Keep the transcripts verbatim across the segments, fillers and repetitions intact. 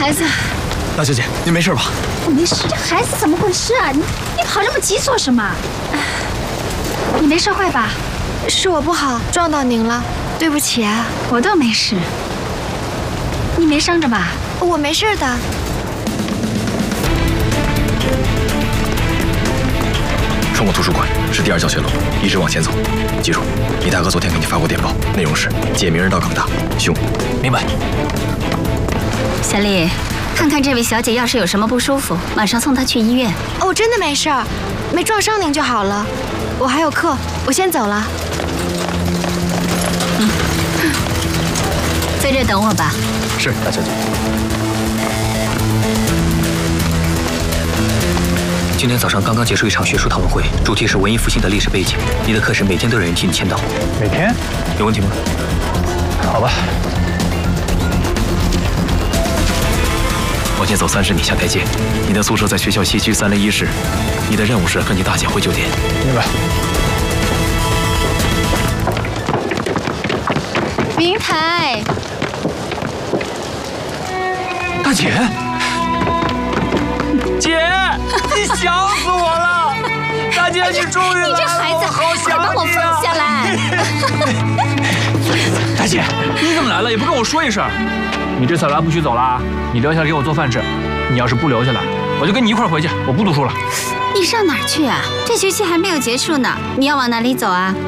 孩子， 大小姐，您没事吧？ 我没事。这孩子怎么回事啊？你你跑这么急做什么？你没摔坏吧？ 是我不好，撞到您了，对不起啊。 我倒没事。你没伤着吧？ 我没事的。 穿过图书馆是第二教学楼，一直往前走。记住，你大哥昨天给你发过电报，内容是借明日到港大。兄， 明白。 小丽，看看这位小姐，要是有什么不舒服，马上送她去医院。 哦，真的没事儿，没撞伤您就好了。我还有课，我先走了。 嗯，在这等我吧。 是，大小姐。 今天早上刚刚结束一场学术讨论会，主题是文艺复兴的历史背景。你的课时每天都有人替你签到。 每天？ 有问题吗？ 好吧。 往前走三十米下台阶，你的宿舍在学校西区三零一室。你的任务是跟你大姐回酒店。 明白。 明台， 大姐，姐，你想死我了！大姐，你终于来了！ 你这孩子， 好想你啊！ 快把我放下来！ 大姐， 你怎么来了也不跟我说一声？你这次来不许走啦！你留下来给我做饭吃。你要是不留下来，我就跟你一块回去，我不读书了。 你上哪儿去啊？这学期还没有结束呢，你要往哪里走啊？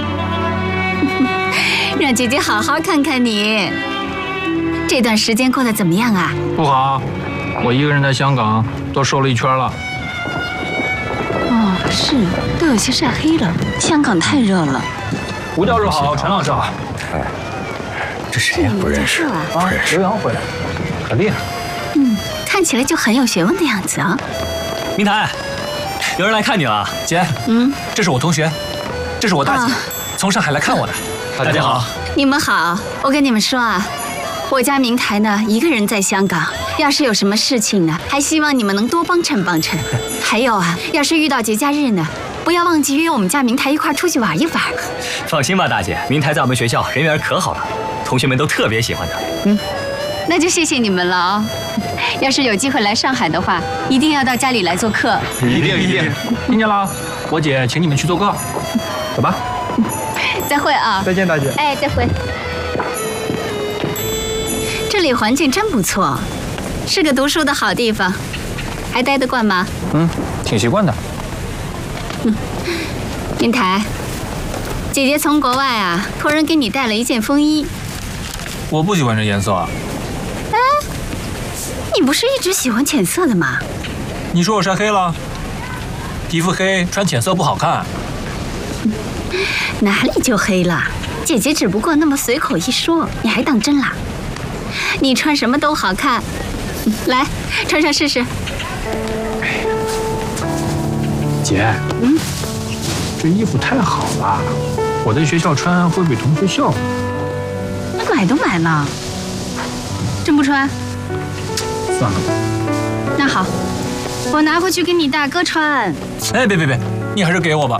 让姐姐好好看看你，这段时间过得怎么样啊？ 不好，我一个人在香港都瘦了一圈了。 哦，是，都有些晒黑了。香港太热了。 吴教授好，陈老师好。 哎，这谁呀？不认识，不认识。 刘洋回来，很厉害。 嗯，看起来就很有学问的样子啊。 明台，有人来看你了，姐。 嗯， 这是我同学，这是我大姐，啊、从上海来看我的。大家好。 你们好，我跟你们说啊，我家明台呢一个人在香港，要是有什么事情呢，还希望你们能多帮衬帮衬。还有啊，要是遇到节假日呢，不要忘记约我们家明台一块出去玩一玩。 放心吧，大姐，明台在我们学校人缘可好了，同学们都特别喜欢她。 嗯，那就谢谢你们了哦。要是有机会来上海的话，一定要到家里来做客。 一定一定，听见了？我姐请你们去做客，走吧。 再会啊！ 再见，大姐。 哎，再会。这里环境真不错，是个读书的好地方，还待得惯吗？ 嗯，挺习惯的。 嗯，明台，姐姐从国外啊托人给你带了一件风衣。 我不喜欢这颜色。 哎，你不是一直喜欢浅色的吗？ 你说我晒黑了？皮肤黑穿浅色不好看。 哪里就黑了？姐姐只不过那么随口一说，你还当真啦？你穿什么都好看，来，穿上试试。 姐， 嗯， 这衣服太好了，我在学校穿会被同学笑。 那买都买了，真不穿？ 算了吧。 那好，我拿回去给你大哥穿。 哎，别别别，你还是给我吧。